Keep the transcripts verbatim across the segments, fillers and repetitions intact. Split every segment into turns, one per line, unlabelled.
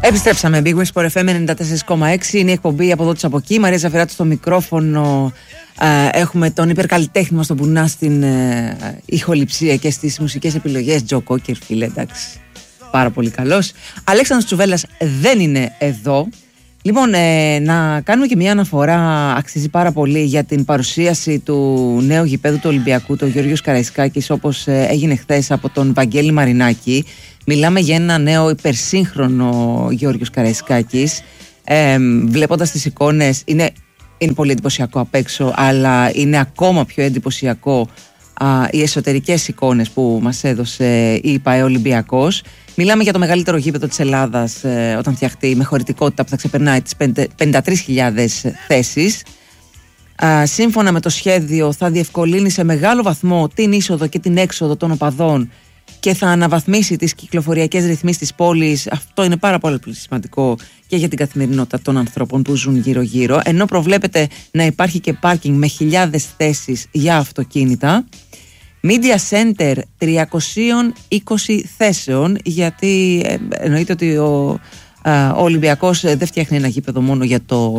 Επιστρέψαμε. Big Wings Sport εφ εμ ενενήντα τέσσερα κόμμα έξι. Είναι η εκπομπή από εδώ της από εκεί. Μαρία Ζαφεράτη στο μικρόφωνο. Ε, έχουμε τον υπερκαλλιτέχνη μας τον Μπουνά στην ε, ηχοληψία και στις μουσικές επιλογές. Τζο Κόκερ, φίλε, εντάξει. Πάρα πολύ καλός. Αλέξανδρος Τσουβέλλας δεν είναι εδώ. Λοιπόν, ε, να κάνουμε και μια αναφορά, αξίζει πάρα πολύ, για την παρουσίαση του νέου γηπέδου του Ολυμπιακού, το Γιώργος Καραϊσκάκης, όπως ε, έγινε χθες από τον Βαγγέλη Μαρινάκη. Μιλάμε για ένα νέο υπερσύγχρονο Γιώργος Καραϊσκάκης. Ε, βλέποντας τις εικόνες, είναι, είναι πολύ εντυπωσιακό απ' έξω, αλλά είναι ακόμα πιο εντυπωσιακό α, οι εσωτερικές εικόνες που μας έδωσε η ΠΑΕ Ολυμπιακός. Μιλάμε για το μεγαλύτερο γήπεδο της Ελλάδας ε, όταν φτιαχτεί, με χωρητικότητα που θα ξεπερνάει τις πενήντα τρεις χιλιάδες θέσεις. Α, σύμφωνα με το σχέδιο θα διευκολύνει σε μεγάλο βαθμό την είσοδο και την έξοδο των οπαδών και θα αναβαθμίσει τις κυκλοφοριακές ρυθμίσεις της πόλης. Αυτό είναι πάρα πολύ σημαντικό και για την καθημερινότητα των ανθρώπων που ζουν γύρω-γύρω. Ενώ προβλέπεται να υπάρχει και πάρκινγκ με χιλιάδες θέσεις για αυτοκίνητα. Media Center τριακόσιες είκοσι θέσεων, γιατί ε, εννοείται ότι ο, α, ο Ολυμπιακός δεν φτιάχνει ένα γήπεδο μόνο για το,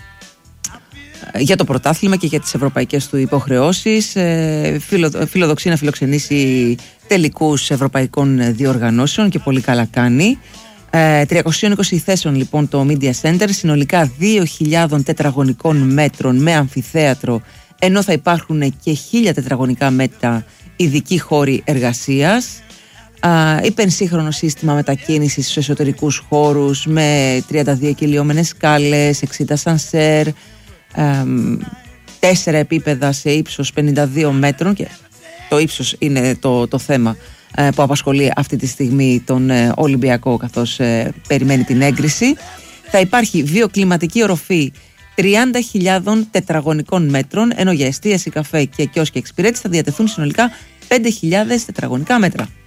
για το πρωτάθλημα και για τις ευρωπαϊκές του υποχρεώσεις. Ε, φιλο, φιλοδοξεί να φιλοξενήσει τελικούς ευρωπαϊκών διοργανώσεων και πολύ καλά κάνει. Ε, τριακόσιες είκοσι θέσεων λοιπόν το Media Center, συνολικά δύο χιλιάδες τετραγωνικών μέτρων με αμφιθέατρο, ενώ θα υπάρχουν και χίλια τετραγωνικά μέτρα ειδικοί χώροι εργασίας. Υπερσύγχρονο σύστημα μετακίνησης στους εσωτερικούς χώρους με τριάντα δύο κυλιόμενες σκάλες, εξήντα σανσέρ, τέσσερα επίπεδα σε ύψος πενήντα δύο μέτρων, και το ύψος είναι το, το θέμα που απασχολεί αυτή τη στιγμή τον Ολυμπιακό, καθώς περιμένει την έγκριση. Θα υπάρχει βιοκλιματική οροφή τριάντα χιλιάδες τετραγωνικών μέτρων, ενώ για εστίαση, καφέ και κιόσκι εξυπηρέτηση θα διατεθούν συνολικά πέντε χιλιάδες τετραγωνικά μέτρα.